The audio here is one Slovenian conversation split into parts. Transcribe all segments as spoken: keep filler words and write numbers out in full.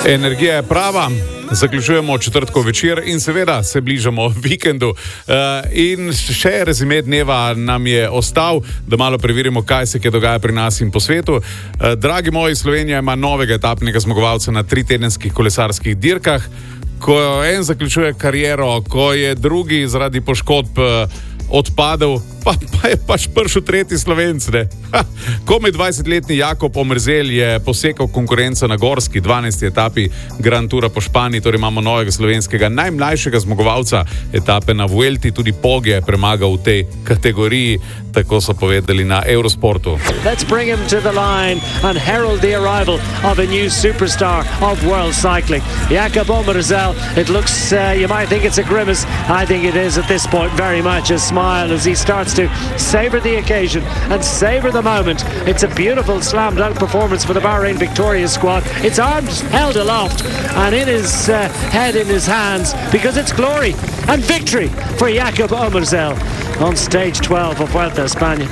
Energija je prava, zaključujemo četrtkov večer in seveda se bližamo vikendu. Uh, in še rezime dneva nam je ostal, da malo preverimo, kaj se kaj dogaja pri nas in po svetu. Uh, dragi moji, Slovenija ima novega etapnega zmagovalca na tritedenskih kolesarskih dirkah. Ko en zaključuje kariero, ko je drugi zaradi poškodb uh, odpadel, pa, pa je pač prišel tretji Slovenc. Komaj dvajsetletni Jakob Omerzel je posekal konkurenco na gorski dvanajsti etapi Grand Toura po Španiji, torej imamo novega slovenskega najmlajšega zmagovalca etape na Vuelti, tudi Pog je premagal v tej kategoriji, tako so povedali na Eurosportu. Let's bring him to the line and herald the arrival of a new superstar of world cycling. Jakob Omerzel, it looks, uh, you might think it's a grimace, I think it is at this point very much a smile as he starts to savour the occasion and savour the moment. It's a beautiful slam dunk performance for the Bahrain Victoria squad. Its arms held aloft and in his uh, head in his hands, because it's glory and victory for Jakob Omerzel on stage twelve of Vuelta a España.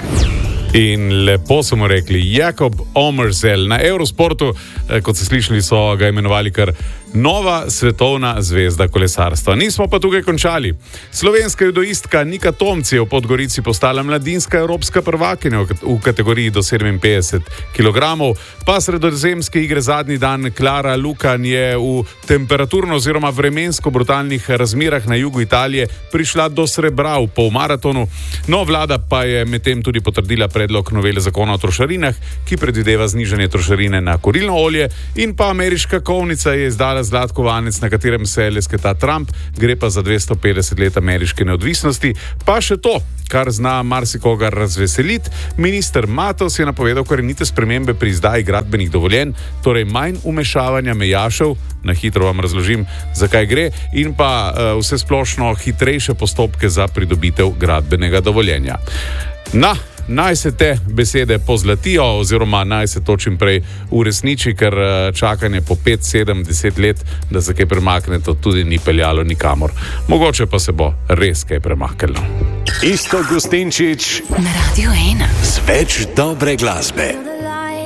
In lepo smo rekli, Jakob Omerzel. Na Eurosportu, kot ste slišali, so ga imenovali kar nova svetovna zvezda kolesarstva. Nismo pa tukaj končali. Slovenska judoistka Nika Tomc je v Podgorici postala mladinska evropska prvakinja v kategoriji do sedeminpetdeset kilogramov, pa sredozemske igre zadnji dan Klara Lukan je v temperaturno oziroma vremensko brutalnih razmerah na jugu Italije prišla do srebra v polmaratonu. No, vlada pa je medtem tudi potrdila predlog novele zakona o trošarinah, ki predvideva znižanje trošarine na kurilno olje, in pa ameriška kovnica je izdala zlat kovanec, na katerem se lesketa Trump, gre pa za dvesto petdeset let ameriške neodvisnosti. Pa še to, kar zna marsikoga razveseliti, minister Matos je napovedal korenite spremembe pri izdaji gradbenih dovoljenj, torej manj umešavanja mejašev, na hitro vam razložim, zakaj gre, in pa uh, vse splošno hitrejše postopke za pridobitev gradbenega dovoljenja. Na, naj se te besede pozlatijo oziroma naj se to čim prej uresniči, ker čakanje po pet, sedem, deset let, da se kaj premakne, to tudi ni peljalo nikamor. Mogoče pa se bo res kaj premaknilo. Iztok Gustinčič na Radio ena z več dobre glasbe.